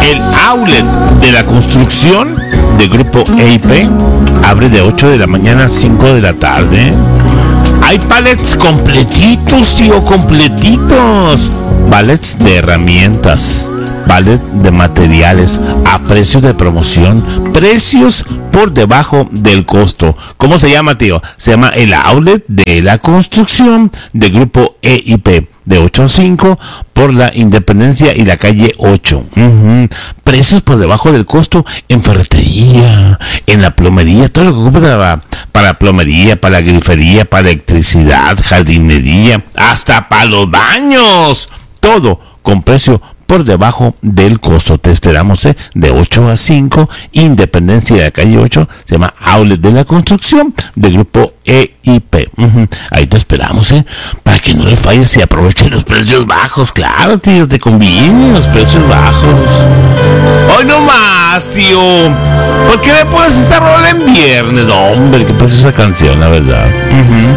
El outlet de la construcción de Grupo EIP abre de 8 de la mañana a 5 de la tarde. Hay pallets completitos, tío, completitos. Pallets de herramientas, pallet de materiales a precio de promoción, precios por debajo del costo. ¿Cómo se llama, tío? Se llama el outlet de la construcción de Grupo EIP, de 8 a 5 por la Independencia y la calle 8. Precios por debajo del costo en ferretería, en la plomería, todo lo que ocupas para plomería, para grifería, para electricidad, jardinería, hasta para los baños. Todo con precio por debajo del costo. Te esperamos, de 8 a 5, Independencia de la calle 8, se llama Outlet de la Construcción de Grupo EIP. Ahí te esperamos, para que no le falles y aprovechen los precios bajos. Claro, tío, te convienen los precios bajos. Hoy no más, tío. ¿Por qué me pones esta rola en viernes? No, hombre, qué preciosa canción, la verdad.